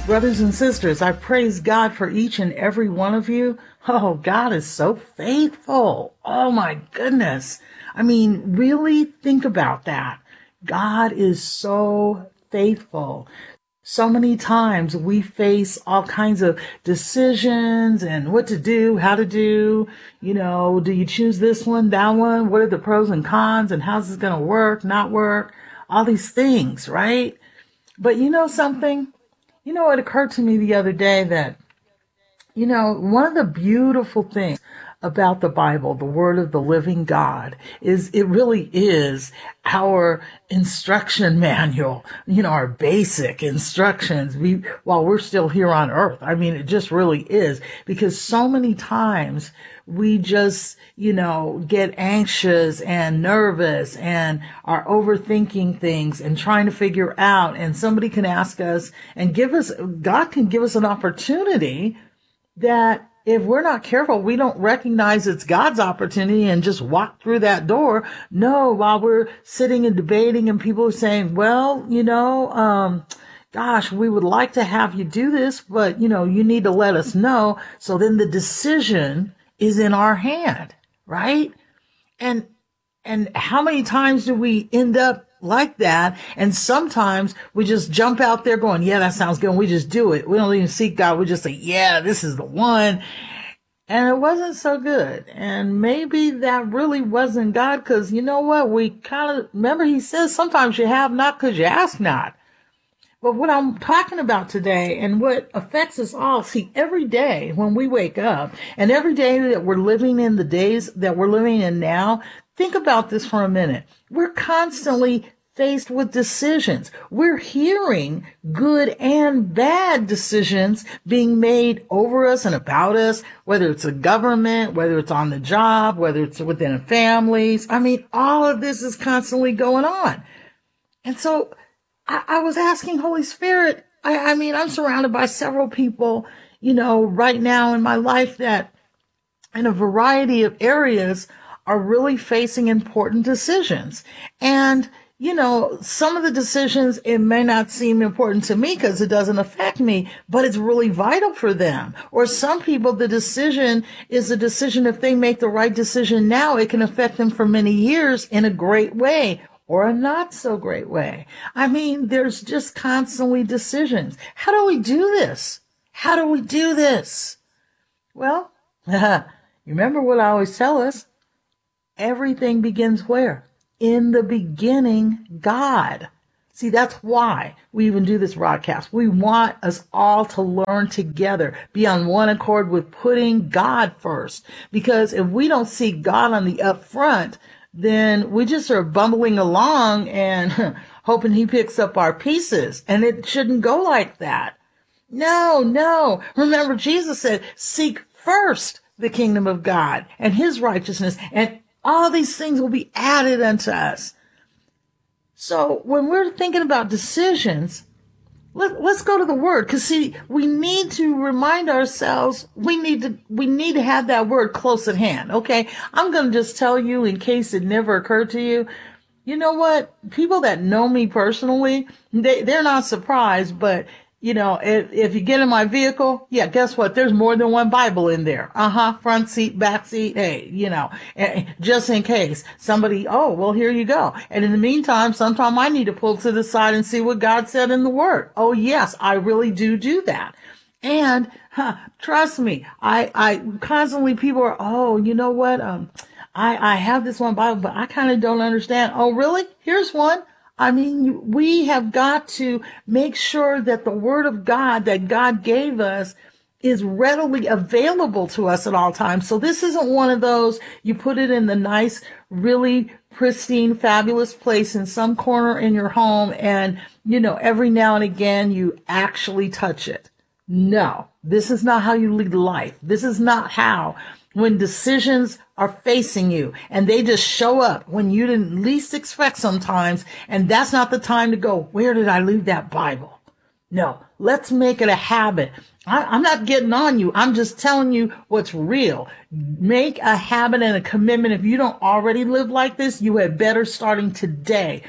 Brothers and sisters, I praise God for each and every one of you. Oh, God is so faithful. Oh my goodness. I mean, really think about that. God is so faithful. So many times we face all kinds of decisions and what to do, how to do, do you choose this one, that one? What are the pros and cons and how's this going to work, not work? All these things, right? But you know something? It occurred to me the other day that, one of the beautiful things about the Bible, the Word of the living God, is it really is our instruction manual, our basic instructions while we're still here on earth. I mean, it just really is, because so many times we just, get anxious and nervous and are overthinking things and trying to figure out, and somebody can ask us and God can give us an opportunity that if we're not careful, we don't recognize it's God's opportunity and just walk through that door. No, while we're sitting and debating and people are saying, well, gosh, we would like to have you do this, but you need to let us know. So then the decision is in our hand, right? And how many times do we end up like that? And sometimes we just jump out there going, yeah, that sounds good. And we just do it. We don't even seek God. We just say, yeah, this is the one. And it wasn't so good. And maybe that really wasn't God, because you know what? We kind of remember he says sometimes you have not because you ask not. But what I'm talking about today and what affects us all, see, every day when we wake up and every day that we're living in the days that we're living in now, think about this for a minute. We're constantly faced with decisions. We're hearing good and bad decisions being made over us and about us, whether it's a government, whether it's on the job, whether it's within families. I mean, all of this is constantly going on. And so I was asking Holy Spirit, I mean, I'm surrounded by several people, right now in my life that in a variety of areas are really facing important decisions. And, some of the decisions, it may not seem important to me because it doesn't affect me, but it's really vital for them. Or some people, the decision is a decision. If they make the right decision now, it can affect them for many years in a great way or a not so great way. I mean, there's just constantly decisions. How do we do this? How do we do this? Well, you remember what I always tell us? Everything begins where? In the beginning, God. See, that's why we even do this broadcast. We want us all to learn together, be on one accord with putting God first. Because if we don't see God on the up front, then we just are bumbling along and hoping he picks up our pieces. And it shouldn't go like that. No. Remember, Jesus said, seek first the kingdom of God and his righteousness, and all these things will be added unto us. So when we're thinking about decisions, let's go to the word, because see, we need to remind ourselves, we need to have that word close at hand. Okay. I'm going to just tell you in case it never occurred to you. You know what? People that know me personally, they're not surprised, but if you get in my vehicle, yeah, guess what? There's more than one Bible in there. Front seat, back seat. Hey, just in case somebody, oh, well, here you go. And in the meantime, sometime I need to pull to the side and see what God said in the word. Oh, yes, I really do that. And, trust me, I constantly people are, oh, you know what? I have this one Bible, but I kind of don't understand. Oh, really? Here's one. I mean, we have got to make sure that the word of God that God gave us is readily available to us at all times. So this isn't one of those, you put it in the nice, really pristine, fabulous place in some corner in your home and, every now and again you actually touch it. No, this is not how you lead life. This is not how, when decisions are facing you and they just show up when you didn't least expect sometimes, and that's not the time to go, where did I leave that Bible? No, let's make it a habit. I'm not getting on you. I'm just telling you what's real. Make a habit and a commitment. If you don't already live like this, you had better starting today.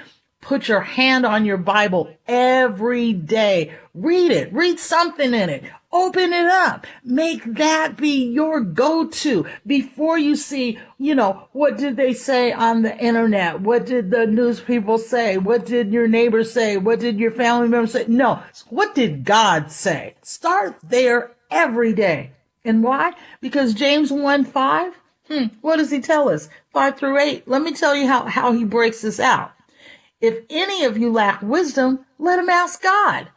Put your hand on your Bible every day. Read it. Read something in it. Open it up. Make that be your go-to before you see, what did they say on the internet? What did the news people say? What did your neighbors say? What did your family members say? No. What did God say? Start there every day. And why? Because James 1:5, what does he tell us? 5-8. Let me tell you how he breaks this out. If any of you lack wisdom, let him ask God,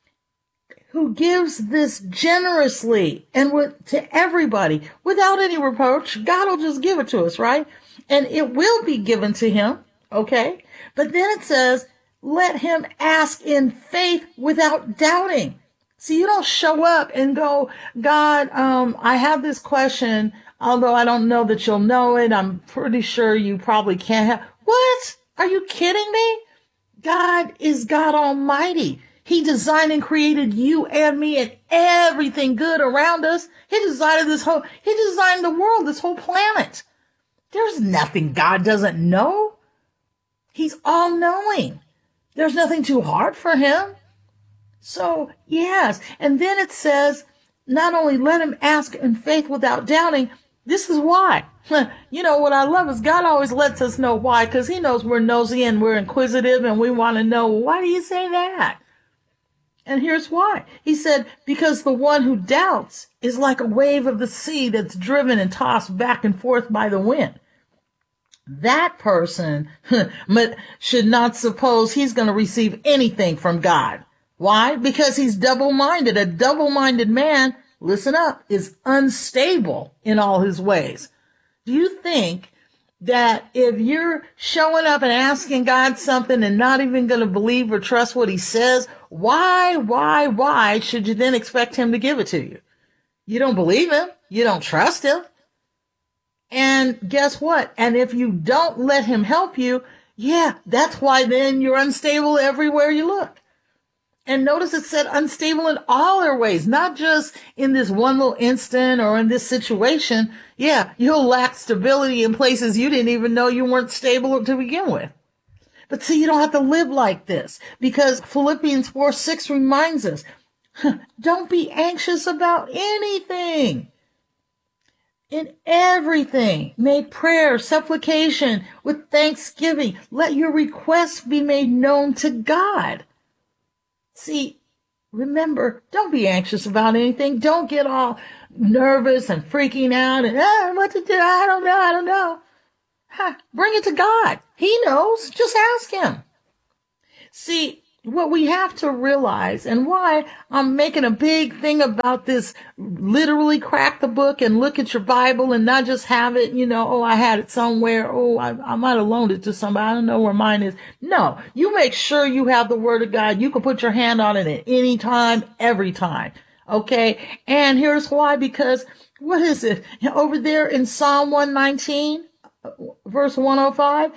who gives this generously and to everybody without any reproach. God will just give it to us, right? And it will be given to him, okay? But then it says, let him ask in faith without doubting. See, you don't show up and go, God, I have this question, although I don't know that you'll know it. I'm pretty sure you probably can't have. What? Are you kidding me? God is God Almighty. He designed and created you and me and everything good around us. He designed the world, this whole planet. There's nothing God doesn't know. He's all knowing. There's nothing too hard for him. So, yes. And then it says, not only let him ask in faith without doubting, this is why. What I love is God always lets us know why, because he knows we're nosy and we're inquisitive and we want to know, why do you say that? And here's why. He said, because the one who doubts is like a wave of the sea that's driven and tossed back and forth by the wind. That person should not suppose he's going to receive anything from God. Why? Because he's double-minded. A double-minded man, listen up, is unstable in all his ways. Do you think that if you're showing up and asking God something and not even going to believe or trust what he says, why should you then expect him to give it to you? You don't believe him. You don't trust him. And guess what? And if you don't let him help you, that's why then you're unstable everywhere you look. And notice it said unstable in all their ways, not just in this one little instant or in this situation. You'll lack stability in places you didn't even know you weren't stable to begin with. But see, you don't have to live like this, because Philippians 4:6 reminds us, don't be anxious about anything. In everything, make prayer, supplication with thanksgiving. Let your requests be made known to God. See, remember, don't be anxious about anything. Don't get all nervous and freaking out and, what to do? I don't know. Bring it to God. He knows. Just ask him. See, what we have to realize, and why I'm making a big thing about this, literally crack the book and look at your Bible and not just have it, I had it somewhere. I might have loaned it to somebody. I don't know where mine is. No, you make sure you have the Word of God. You can put your hand on it at any time, every time. Okay. And here's why, because what is it over there in Psalm 119, verse 105?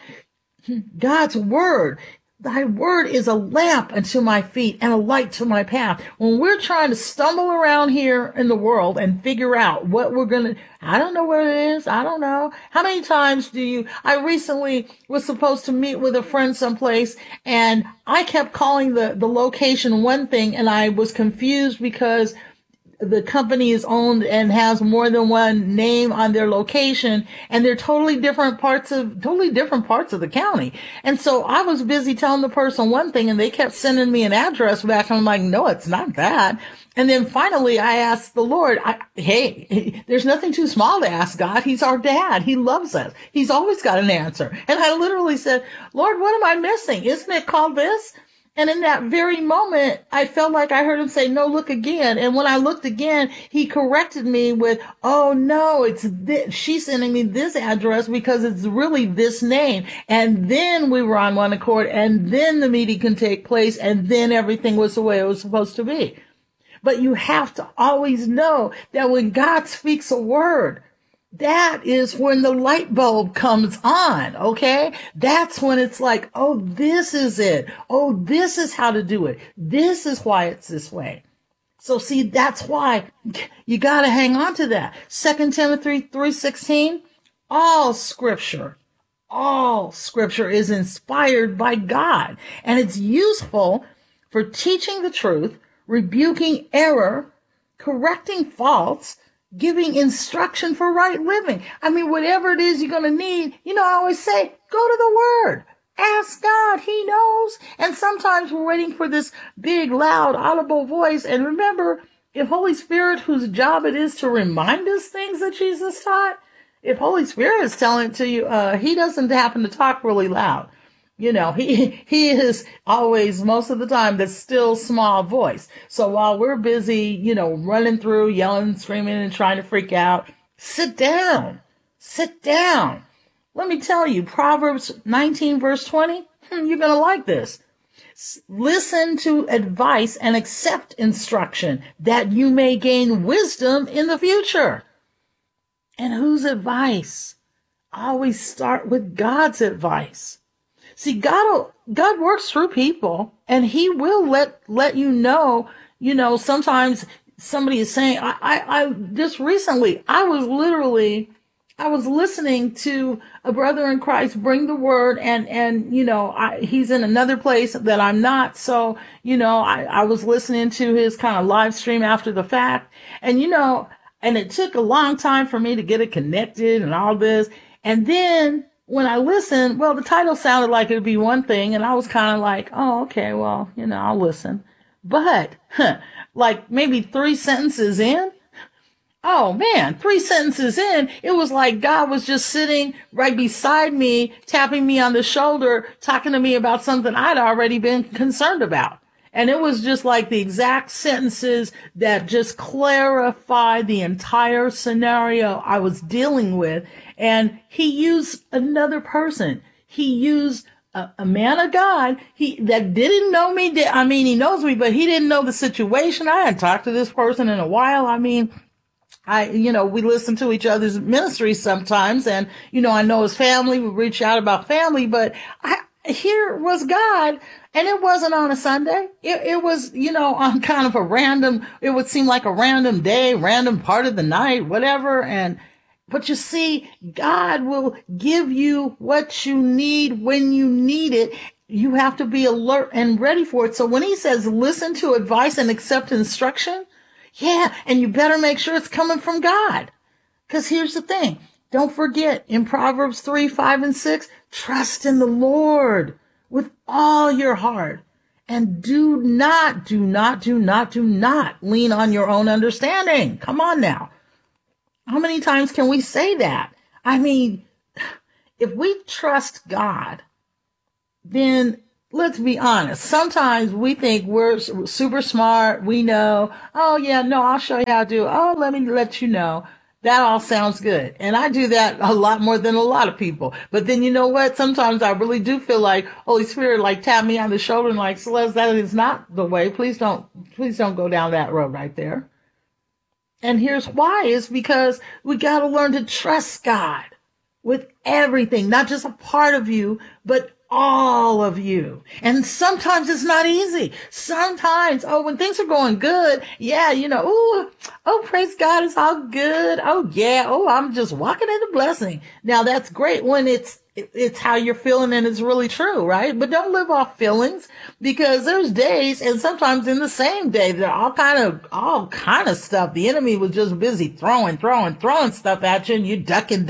God's word. Thy word is a lamp unto my feet and a light to my path. When we're trying to stumble around here in the world and figure out what we're going to, I don't know where it is. I don't know. How many times I recently was supposed to meet with a friend someplace, and I kept calling the location one thing, and I was confused because the company is owned and has more than one name on their location, and they're totally different parts of the county. And so I was busy telling the person one thing, and they kept sending me an address back. And I'm like, no, it's not that. And then finally I asked the Lord, hey, there's nothing too small to ask God. He's our dad. He loves us. He's always got an answer. And I literally said, Lord, what am I missing? Isn't it called this? And in that very moment, I felt like I heard him say, no, look again. And when I looked again, he corrected me with, oh, no, it's this. She's sending me this address because it's really this name. And then we were on one accord, and then the meeting can take place, and then everything was the way it was supposed to be. But you have to always know that when God speaks a word, that is when the light bulb comes on, okay? That's when it's like, oh, this is it. Oh, this is how to do it. This is why it's this way. So see, that's why you got to hang on to that. 2 Timothy 3:16, all scripture all scripture is inspired by God, and it's useful for teaching the truth, rebuking error, correcting faults, giving instruction for right living. I mean, whatever it is you're going to need, I always say, go to the Word. Ask God. He knows. And sometimes we're waiting for this big, loud, audible voice. And remember, if Holy Spirit, whose job it is to remind us things that Jesus taught, if Holy Spirit is telling it to you, he doesn't happen to talk really loud. He is always, most of the time, the still small voice. So while we're busy, running through, yelling, screaming, and trying to freak out, sit down. Sit down. Let me tell you, Proverbs 19, verse 20, you're going to like this. Listen to advice and accept instruction that you may gain wisdom in the future. And whose advice? Always start with God's advice. See, God works through people, and he will let you know, sometimes somebody is saying, I just recently, I was listening to a brother in Christ bring the word, and he's in another place that I'm not. So, I was listening to his kind of live stream after the fact, and it took a long time for me to get it connected and all this. And then when I listened, well, the title sounded like it'd be one thing, and I was kind of like, oh, okay, well, I'll listen. But like maybe 3 sentences in, oh man, 3 sentences in, it was like God was just sitting right beside me, tapping me on the shoulder, talking to me about something I'd already been concerned about. And it was just like the exact sentences that just clarify the entire scenario I was dealing with. And he used another person. He used a man of God that didn't know me. He knows me, but he didn't know the situation. I hadn't talked to this person in a while. We listen to each other's ministries sometimes, and, I know his family, we reach out about family, but here was God, and it wasn't on a Sunday. It was, on kind of it would seem like a random day, random part of the night, whatever. But you see, God will give you what you need when you need it. You have to be alert and ready for it. So when he says, listen to advice and accept instruction, yeah, and you better make sure it's coming from God. Because here's the thing. Don't forget, in Proverbs 3, 5, and 6, trust in the Lord with all your heart. And do not lean on your own understanding. Come on now. How many times can we say that? If we trust God, then let's be honest. Sometimes we think we're super smart. We know, oh yeah, no, I'll show you how to do it. Oh, let me let you know. That all sounds good. And I do that a lot more than a lot of people. But then you know what? Sometimes I really do feel like Holy Spirit tap me on the shoulder and Celeste, that is not the way. Please don't go down that road right there. And here's why, is because we got to learn to trust God with everything, not just a part of you, but all of you. And sometimes it's not easy. Sometimes, when things are going good, yeah, praise God, it's all good. Oh yeah, I'm just walking in the blessing. Now that's great when it's how you're feeling and it's really true, right? But don't live off feelings, because there's days, and sometimes in the same day, there are all kind of stuff. The enemy was just busy throwing stuff at you, and you ducking.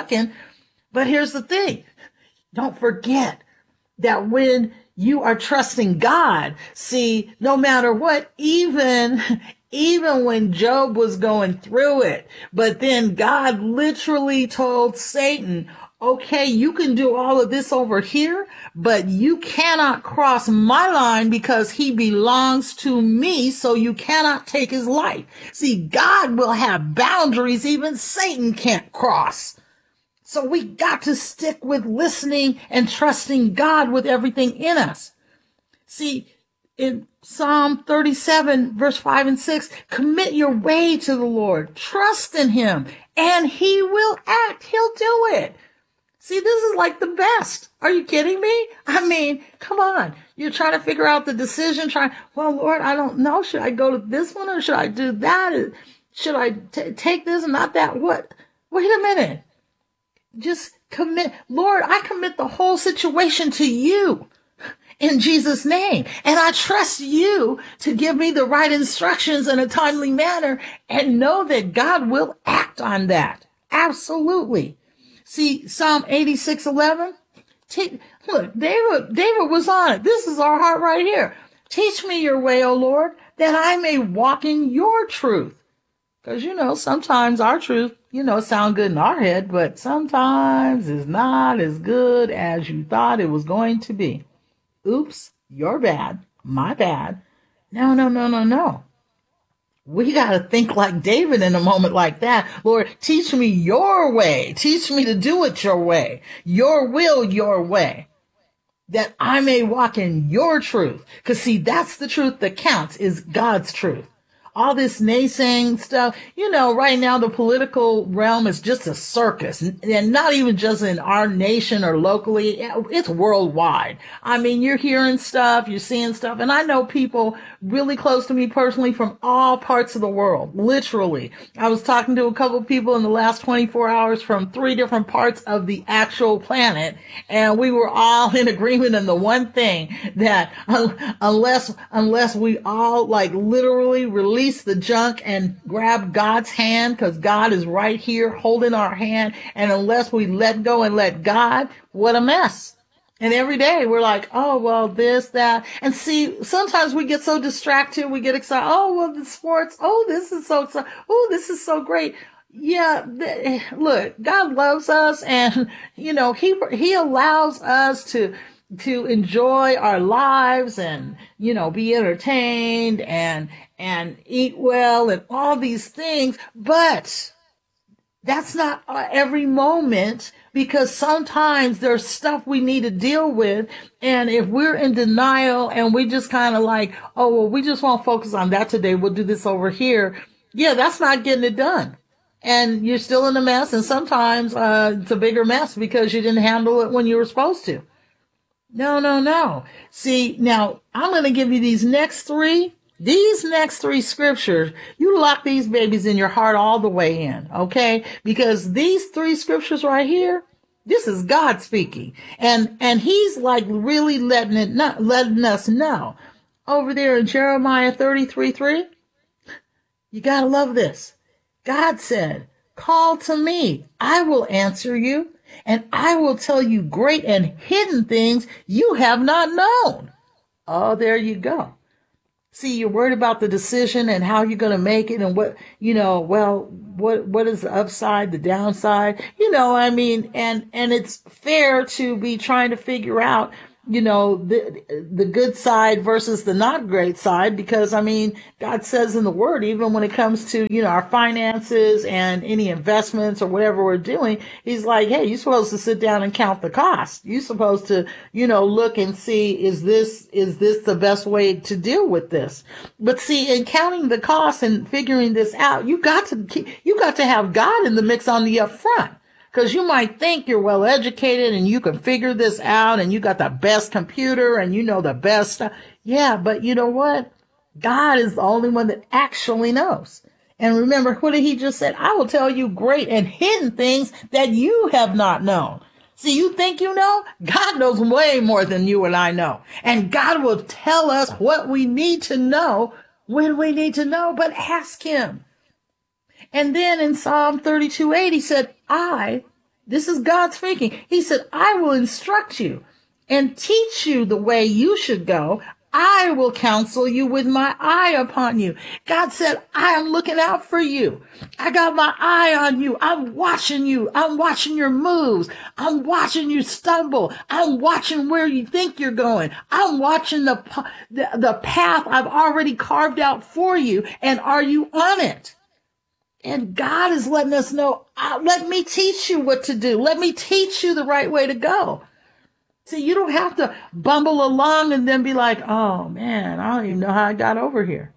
But here's the thing. Don't forget that when you are trusting God, see, no matter what, even when Job was going through it, but then God literally told Satan, okay, you can do all of this over here, but you cannot cross my line because he belongs to me, so you cannot take his life. See, God will have boundaries even Satan can't cross. So we got to stick with listening and trusting God with everything in us. See, in Psalm 37, verse 5 and 6, commit your way to the Lord. Trust in him, and he will act. He'll do it. See, this is like the best. Are you kidding me? Come on. You're trying to figure out the decision. Well, Lord, I don't know. Should I go to this one, or should I do that? Should I take this and not that? What? Wait a minute. Just Lord, I commit the whole situation to you in Jesus' name. And I trust you to give me the right instructions in a timely manner and know that God will act on that. Absolutely. See, Psalm 86:11. Look, David was on it. This is our heart right here. Teach me your way, O Lord, that I may walk in your truth. Because, sometimes our truth, sound good in our head, but sometimes it's not as good as you thought it was going to be. Oops, you're bad. My bad. No, no, no, no, no. We got to think like David in a moment like that. Lord, teach me your way. Teach me to do it your way. Your will, your way. That I may walk in your truth. Because see, that's the truth that counts, is God's truth. All this naysaying stuff, right now the political realm is just a circus, and not even just in our nation or locally, it's worldwide. I mean, you're hearing stuff, you're seeing stuff, and I know people really close to me personally from all parts of the world, literally. I was talking to a couple of people in the last 24 hours from 3 different parts of the actual planet, and we were all in agreement in the one thing, that unless we all literally release the junk and grab God's hand, because God is right here holding our hand, and unless we let go and let God, what a mess. And every day we're like, oh, well, this, that. And see, sometimes we get so distracted, we get excited. Oh, well, the sports. Oh, this is so oh, this is so great. Yeah, look, God loves us, and he allows us to enjoy our lives and be entertained and eat well and all these things, but that's not every moment, because sometimes there's stuff we need to deal with. And if we're in denial and we just kind of oh, well, we just won't focus on that today, we'll do this over here. Yeah, that's not getting it done. And you're still in a mess. And sometimes it's a bigger mess because you didn't handle it when you were supposed to. No, no, no. See, now I'm going to give you these next 3 scriptures. You lock these babies in your heart all the way in, okay? Because these 3 scriptures right here, this is God speaking. And he's really letting us know. Over there in Jeremiah 33:3, you got to love this. God said, call to me, I will answer you, and I will tell you great and hidden things you have not known. Oh, there you go. See, you're worried about the decision and how you're going to make it and what is the upside, the downside, and it's fair to be trying to figure out, the good side versus the not great side, because God says in the word, even when it comes to, our finances and any investments or whatever we're doing, he's like, hey, you're supposed to sit down and count the cost. You're supposed to, look and see, is this the best way to deal with this? But see, in counting the cost and figuring this out, you got to have God in the mix on the upfront. Because you might think you're well educated and you can figure this out and you got the best computer and the best stuff. Yeah, but you know what? God is the only one that actually knows. And remember, what did he just said? I will tell you great and hidden things that you have not known. See, you think you know? God knows way more than you and I know. And God will tell us what we need to know when we need to know, but ask him. And then in Psalm 32:8, he said, this is God speaking. He said, I will instruct you and teach you the way you should go. I will counsel you with my eye upon you. God said, I am looking out for you. I got my eye on you. I'm watching you. I'm watching your moves. I'm watching you stumble. I'm watching where you think you're going. I'm watching the path I've already carved out for you. And are you on it? And God is letting us know, let me teach you what to do. Let me teach you the right way to go. See, you don't have to bumble along and then be like, oh man, I don't even know how I got over here.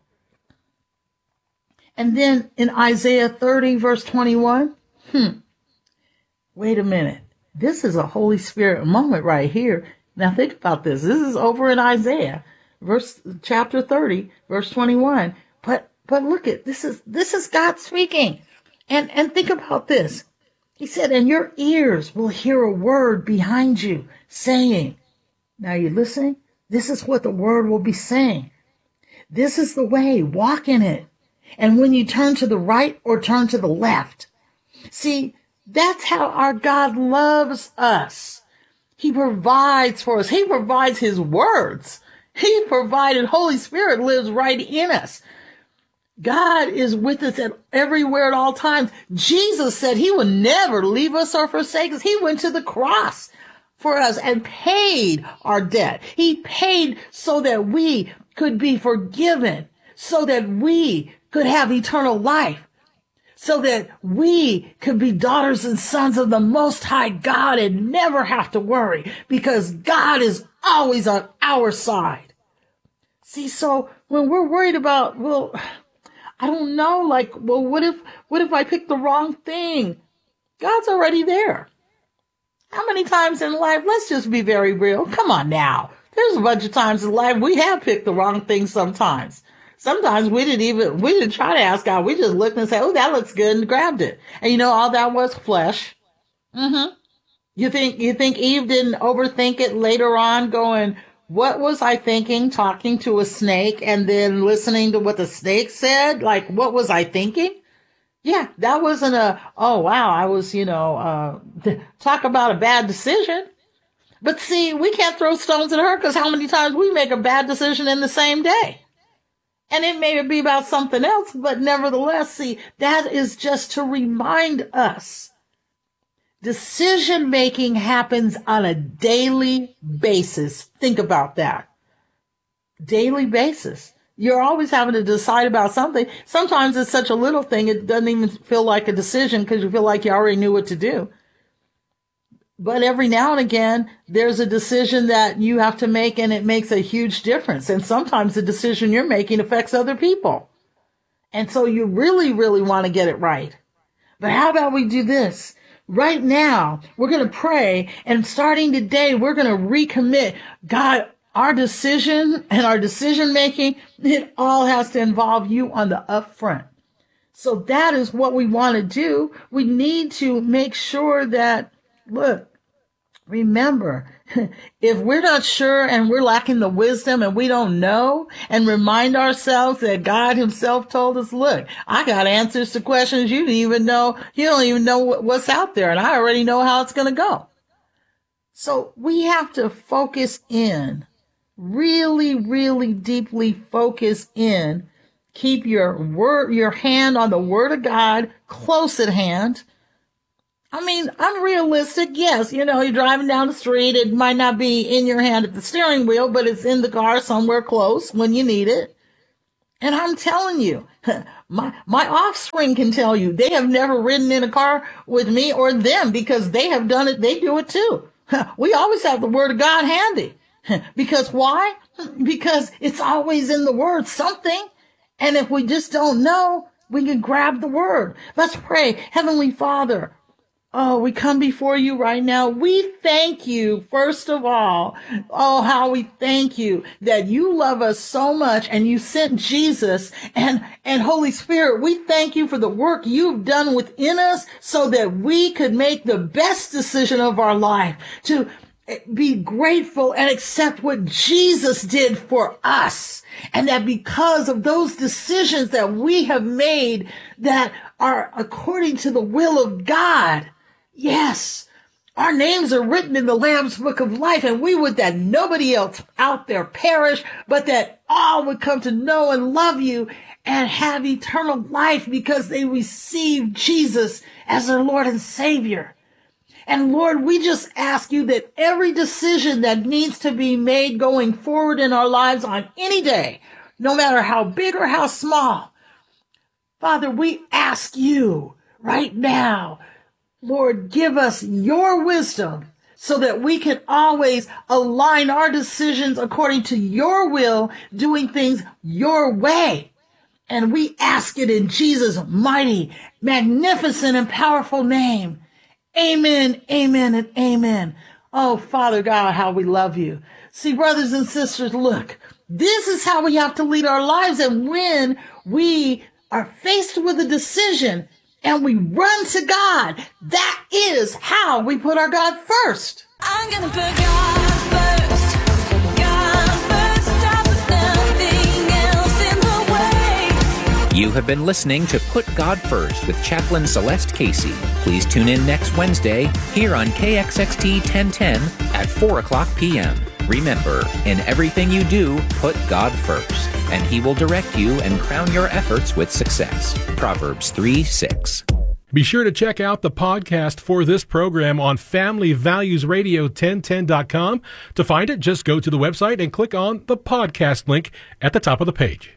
And then in Isaiah 30, verse 21, wait a minute. This is a Holy Spirit moment right here. Now think about this. This is over in Isaiah, chapter 30, verse 21. But look at this is God speaking. And think about this. He said, and your ears will hear a word behind you saying, now you listening? This is what the word will be saying. This is the way, walk in it. And when you turn to the right or turn to the left. See, that's how our God loves us. He provides for us. He provides his words. He provided Holy Spirit lives right in us. God is with us everywhere at all times. Jesus said he would never leave us or forsake us. He went to the cross for us and paid our debt. He paid so that we could be forgiven, so that we could have eternal life, so that we could be daughters and sons of the Most High God and never have to worry because God is always on our side. See, so when we're worried about, well, I don't know, like, well, what if I pick the wrong thing? God's already there. How many times in life, let's just be very real. Come on now. There's a bunch of times in life we have picked the wrong thing sometimes. Sometimes we didn't try to ask God. We just looked and said, oh, that looks good and grabbed it. And you know, all that was flesh. You think Eve didn't overthink it later on going, what was I thinking talking to a snake and then listening to what the snake said? Like, what was I thinking? Yeah, that wasn't oh, wow, I was, talk about a bad decision. But see, we can't throw stones at her because how many times we make a bad decision in the same day? And it may be about something else, but nevertheless, see, that is just to remind us. Decision making happens on a daily basis. Think about that. Daily basis. You're always having to decide about something. Sometimes it's such a little thing, it doesn't even feel like a decision because you feel like you already knew what to do. But every now and again, there's a decision that you have to make and it makes a huge difference. And sometimes the decision you're making affects other people. And so you really, really want to get it right. But how about we do this? Right now, we're going to pray, and starting today, we're going to recommit. God, our decision and our decision making, it all has to involve you on the upfront. So that is what we want to do. We need to make sure that, look, remember, if we're not sure and we're lacking the wisdom and we don't know, and remind ourselves that God himself told us, look, I got answers to questions you don't even know what's out there, and I already know how it's going to go. So we have to focus in, really, really deeply focus in, keep your hand on the word of God close at hand. I mean, unrealistic, yes. You're driving down the street. It might not be in your hand at the steering wheel, but it's in the car somewhere close when you need it. And I'm telling you, my offspring can tell you they have never ridden in a car with me or them because they have done it. They do it too. We always have the word of God handy. Because why? Because it's always in the word, something. And if we just don't know, we can grab the word. Let's pray. Heavenly Father, oh, we come before you right now. We thank you, first of all. Oh, how we thank you that you love us so much and you sent Jesus and Holy Spirit. We thank you for the work you've done within us so that we could make the best decision of our life, to be grateful and accept what Jesus did for us. And that because of those decisions that we have made that are according to the will of God, yes, our names are written in the Lamb's Book of Life, and we would that nobody else out there perish, but that all would come to know and love you and have eternal life because they received Jesus as their Lord and Savior. And Lord, we just ask you that every decision that needs to be made going forward in our lives on any day, no matter how big or how small, Father, we ask you right now, Lord, give us your wisdom so that we can always align our decisions according to your will, doing things your way. And we ask it in Jesus' mighty, magnificent, and powerful name. Amen, amen, and amen. Oh, Father God, how we love you. See, brothers and sisters, look, this is how we have to lead our lives. And when we are faced with a decision, and we run to God. That is how we put our God first. I'm gonna put God first. God first. Stop nothing else in the way. You have been listening to Put God First with Chaplain Celeste Casey. Please tune in next Wednesday here on KXXT 1010 at 4 o'clock p.m. Remember, in everything you do, put God first, and He will direct you and crown your efforts with success. Proverbs 3:6. Be sure to check out the podcast for this program on FamilyValuesRadio1010.com. To find it, just go to the website and click on the podcast link at the top of the page.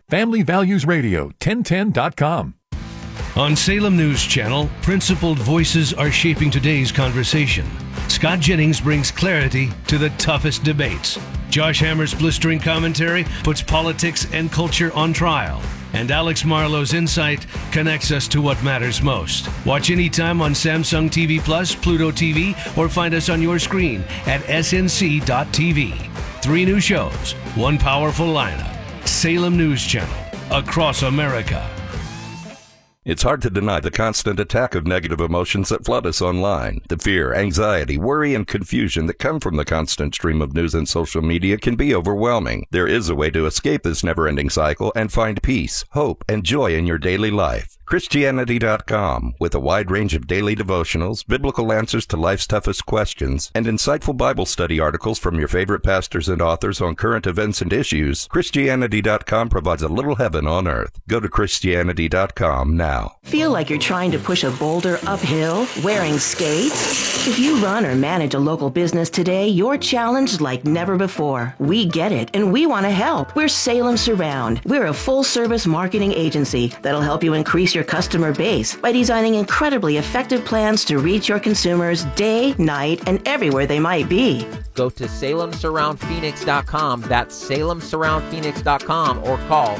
FamilyValuesRadio1010.com. On Salem News Channel, principled voices are shaping today's conversation. Scott Jennings brings clarity to the toughest debates. Josh Hammer's blistering commentary puts politics and culture on trial. And Alex Marlowe's insight connects us to what matters most. Watch anytime on Samsung TV Plus, Pluto TV, or find us on your screen at snc.tv. 3 new shows, 1 powerful lineup. Salem News Channel, across America. It's hard to deny the constant attack of negative emotions that flood us online. The fear, anxiety, worry, and confusion that come from the constant stream of news and social media can be overwhelming. There is a way to escape this never-ending cycle and find peace, hope, and joy in your daily life. Christianity.com, with a wide range of daily devotionals, biblical answers to life's toughest questions, and insightful Bible study articles from your favorite pastors and authors on current events and issues, Christianity.com provides a little heaven on earth. Go to Christianity.com now. Feel like you're trying to push a boulder uphill wearing skates? If you run or manage a local business today, you're challenged like never before. We get it, and we want to help. We're Salem Surround. We're a full-service marketing agency that'll help you increase your customer base by designing incredibly effective plans to reach your consumers day, night, and everywhere they might be. Go to SalemSurroundPhoenix.com. That's SalemSurroundPhoenix.com, or call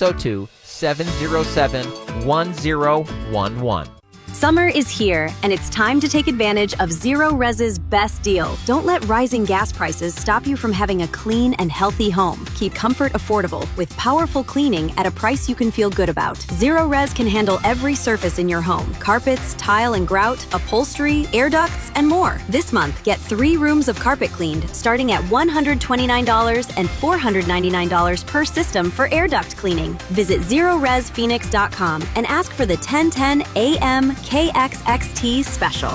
602-707-1011. Summer is here, and it's time to take advantage of Zero Res's best deal. Don't let rising gas prices stop you from having a clean and healthy home. Keep comfort affordable with powerful cleaning at a price you can feel good about. Zero Res can handle every surface in your home: carpets, tile and grout, upholstery, air ducts, and more. This month, get 3 rooms of carpet cleaned, starting at $129 and $499 per system for air duct cleaning. Visit ZeroResPhoenix.com and ask for the 1010 AM KXXT special.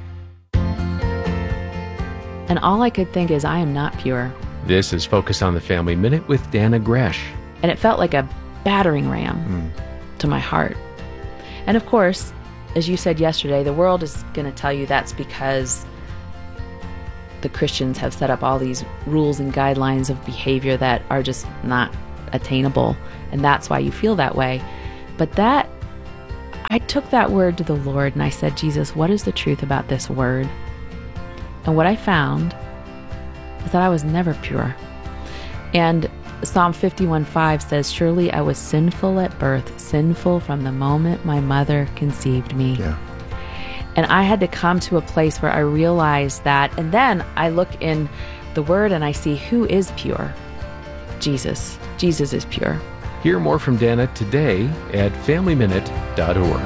And all I could think is, I am not pure. This is Focus on the Family Minute with Dana Gresh. And it felt like a battering ram to my heart. And of course, as you said yesterday, the world is going to tell you that's because the Christians have set up all these rules and guidelines of behavior that are just not attainable. And that's why you feel that way. But I took that word to the Lord and I said, Jesus, what is the truth about this word? And what I found is that I was never pure. And Psalm 51:5 says, surely I was sinful at birth, sinful from the moment my mother conceived me. Yeah. And I had to come to a place where I realized that. And then I look in the word and I see who is pure. Jesus. Jesus is pure. Hear more from Dana today at FamilyMinute.org.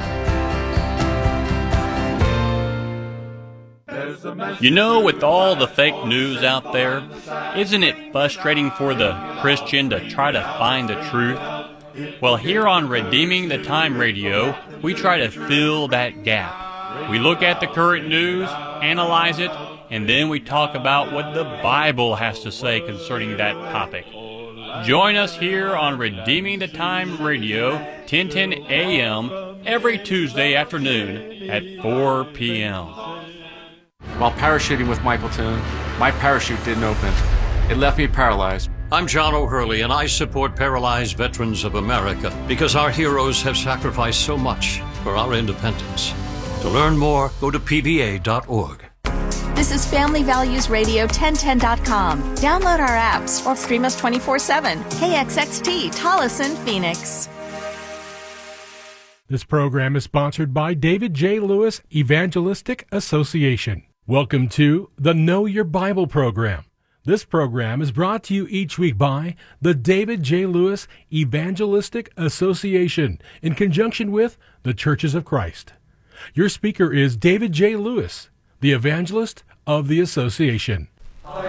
You know, with all the fake news out there, isn't it frustrating for the Christian to try to find the truth? Well, here on Redeeming the Time Radio, we try to fill that gap. We look at the current news, analyze it, and then we talk about what the Bible has to say concerning that topic. Join us here on Redeeming the Time Radio, 1010 a.m., every Tuesday afternoon at 4 p.m. While parachuting with Michael Toon, my parachute didn't open. It left me paralyzed. I'm John O'Hurley, and I support Paralyzed Veterans of America because our heroes have sacrificed so much for our independence. To learn more, go to pva.org. This is Family Values Radio 1010.com. Download our apps or stream us 24/7. KXXT, Tolleson, Phoenix. This program is sponsored by David J. Lewis Evangelistic Association. Welcome to the Know Your Bible program. This program is brought to you each week by the David J. Lewis Evangelistic Association in conjunction with the Churches of Christ. Your speaker is David J. Lewis, the evangelist of the association.